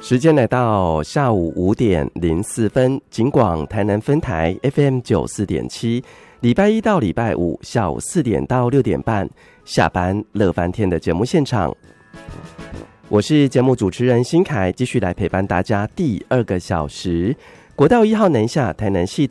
时间来到下午5点04分，警广台南分台 FM 94.7，礼拜一到礼拜五下午4点到6点半下班乐翻天的节目现场，我是节目主持人新凯，继续来陪伴大家第2个小时。国道1号南下台南市